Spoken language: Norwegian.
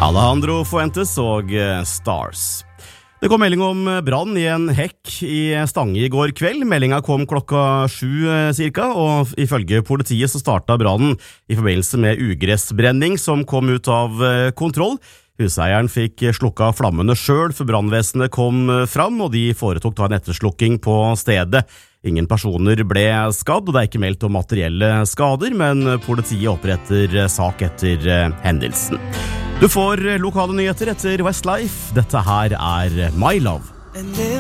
Alejandro Fuentes og Stars. Det kom melding om brann i en hekk i Stange i går kveld. Meldinga kom klokka 7 cirka, og ifølge politiet så startet brannen i forbindelse med ugressbrenning som kom ut av kontroll. Huseieren fikk slukka flammene selv før brannvesenet kom fram, og de foretok da en etterslukking på stedet. Ingen personer ble skadd, og det er ikke meldt om materielle skader, men politiet oppretter sak etter hendelsen. Du får lokale nyheter etter Westlife. Dette her er My Love.